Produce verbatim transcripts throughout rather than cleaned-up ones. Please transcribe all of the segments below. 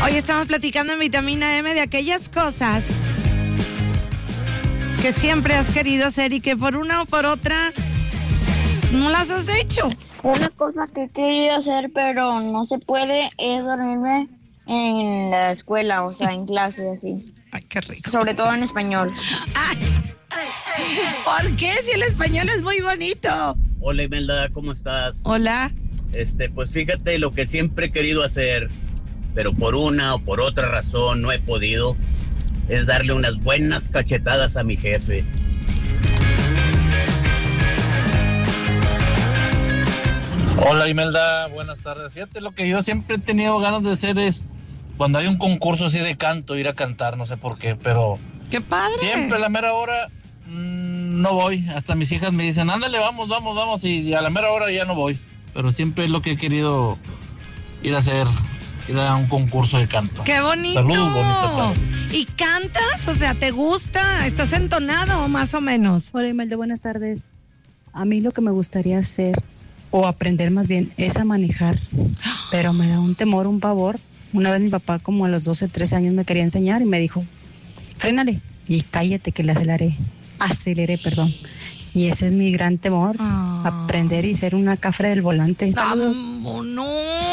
Hoy estamos platicando en Vitamina M de aquellas cosas que siempre has querido hacer y que por una o por otra no las has hecho. Una cosa que he querido hacer pero no se puede es dormirme en la escuela, o sea, en clase así. Ay, qué rico. Sobre todo en español. Ay, ¿por qué? Si el español es muy bonito. Hola Imelda, ¿cómo estás? Hola. Este, pues fíjate, lo que siempre he querido hacer, pero por una o por otra razón no he podido, es darle unas buenas cachetadas a mi jefe. Hola Imelda, buenas tardes. Fíjate, lo que yo siempre he tenido ganas de hacer es, cuando hay un concurso así de canto, ir a cantar, no sé por qué, pero... ¡Qué padre! Siempre a la mera hora mmm, no voy. Hasta mis hijas me dicen, ándale, vamos, vamos, vamos, y a la mera hora ya no voy. Pero siempre es lo que he querido ir a hacer, ir a un concurso de canto. ¡Qué bonito! Saludos, bonito. ¿Y cantas? O sea, ¿te gusta? ¿Estás entonado más o menos? Hola Imelda, buenas tardes. A mí lo que me gustaría hacer, o aprender más bien, es a manejar. Pero me da un temor, un pavor. Una vez mi papá, como a los doce, trece años, me quería enseñar y me dijo, frénale y cállate que le aceleré. Aceleré, perdón. Y ese es mi gran temor, oh. aprender y ser una cafre del volante. Saludos. ¡Vámonos!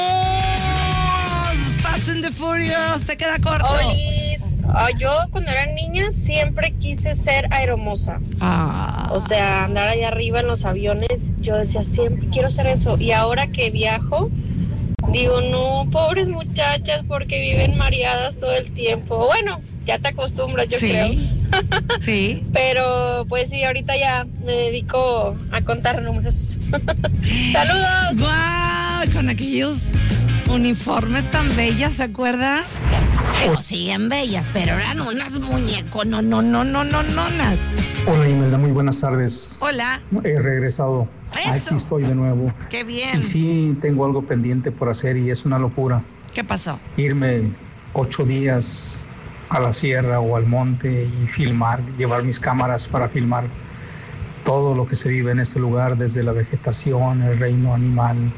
Fast and the Furious, te queda corto. Olis. Oh, yo cuando era niña siempre quise ser aeromoza. Ah. O sea, andar allá arriba en los aviones. Yo decía, siempre quiero ser eso. Y ahora que viajo, digo, no, pobres muchachas, porque viven mareadas todo el tiempo. Bueno, ya te acostumbras, yo sí. creo. Sí. Pero pues sí, ahorita ya me dedico a contar números. ¡Saludos! ¡Guau! Con aquellos uniformes tan bellas, ¿se acuerdas? Digo, siguen bellas, pero eran unas muñecos, no, no, no, no, no, no, no. Hola Imelda, muy buenas tardes. Hola. He regresado. Eso. Aquí estoy de nuevo. ¡Qué bien! Y sí, tengo algo pendiente por hacer y es una locura. ¿Qué pasó? Irme ocho días a la sierra o al monte y filmar, llevar mis cámaras para filmar todo lo que se vive en este lugar, desde la vegetación, el reino animal,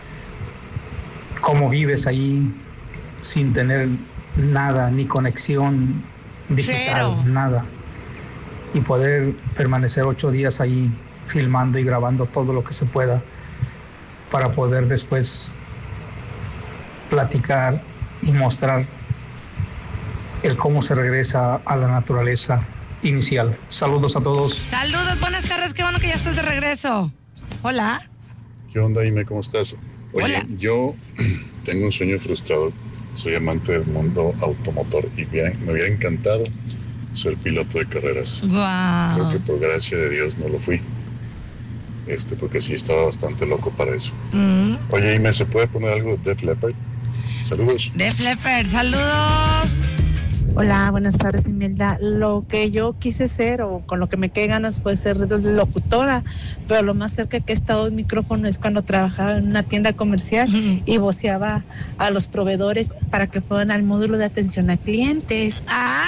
cómo vives ahí sin tener nada, ni conexión digital, Cero. nada. Y poder permanecer ocho días ahí filmando y grabando todo lo que se pueda para poder después platicar y mostrar el cómo se regresa a la naturaleza inicial. Saludos a todos. Saludos, buenas tardes, qué bueno que ya estás de regreso. Hola. ¿Qué onda, Ime? ¿Cómo estás? Oye, Hola. Yo tengo un sueño frustrado. Soy amante del mundo automotor y bien, me hubiera encantado ser piloto de carreras. Wow. Creo que por gracia de Dios no lo fui. Este, porque sí estaba bastante loco para eso. Mm. Oye, Ime, ¿se puede poner algo de Def Leppard? Saludos. Def Leppard, saludos. Hola, buenas tardes, Imelda. Lo que yo quise ser, o con lo que me quedé ganas, fue ser locutora, pero lo más cerca que he estado del micrófono es cuando trabajaba en una tienda comercial uh-huh. y voceaba a los proveedores para que fueran al módulo de atención a clientes. ¡Ah!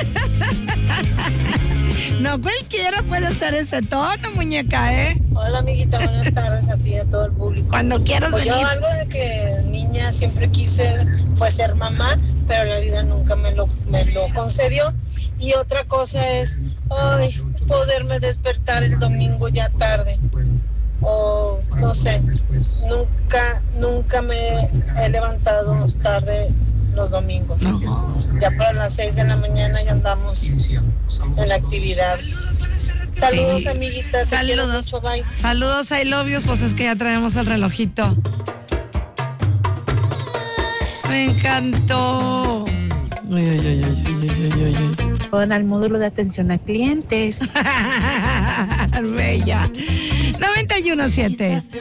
No cualquiera puede hacer ese tono, muñeca, ¿eh? Hola, amiguita, buenas tardes a ti y a todo el público. Cuando quieras pues venir. Yo algo de que niña siempre quise fue ser mamá, pero la vida nunca me lo, me lo concedió. Y otra cosa es, ay, poderme despertar el domingo ya tarde. O, no sé, nunca, nunca me he levantado tarde los domingos. No. Ya para las seis de la mañana ya andamos en la actividad. Saludos, sí. amiguitas. Saludos. Mucho, bye. Saludos, I love you. Pues es que ya traemos el relojito. Me encantó. Ay, ay, ay, ay, ay, ay, ay. Van al módulo de atención a clientes. Bella. noventa y uno punto siete